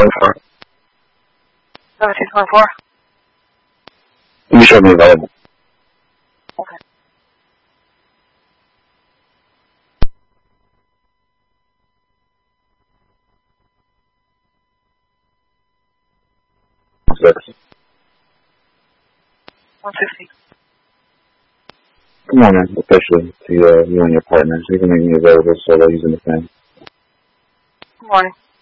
1724. 1724? You showed me available. Okay. Yes. 160. Good morning, officially, to you and your partners. You can make me available solo using the pen. Good morning.